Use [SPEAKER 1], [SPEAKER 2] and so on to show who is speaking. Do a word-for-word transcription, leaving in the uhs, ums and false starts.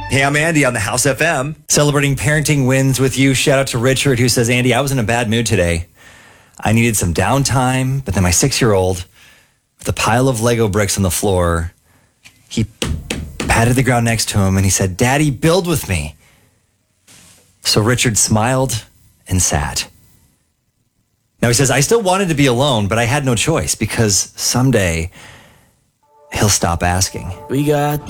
[SPEAKER 1] Hey, I'm Andy on the House F M.
[SPEAKER 2] Celebrating parenting wins with you. Shout out to Richard, who says, Andy, I was in a bad mood today. I needed some downtime, but then my six-year-old, with a pile of Lego bricks on the floor, he patted the ground next to him and he said, Daddy, build with me. So Richard smiled and sat. Now he says, I still wanted to be alone, but I had no choice because someday he'll stop asking.
[SPEAKER 3] We got